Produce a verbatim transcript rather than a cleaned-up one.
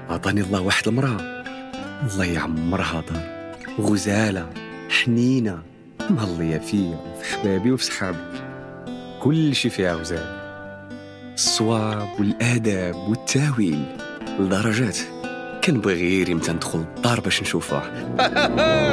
عطاني الله واحد المرأة الله يعمرها دار، غزالة حنينة مهلية فيا وفي حبابي وفي صحابي، كل شي فيها غزال، الصواب والآداب والتاويل لدرجات كنبغي غير امتى ندخل الدار باش نشوفها.